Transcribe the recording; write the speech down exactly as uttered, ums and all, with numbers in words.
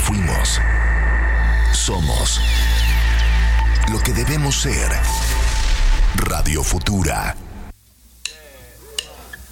fuimos. Somos lo que debemos ser. Radio Futura.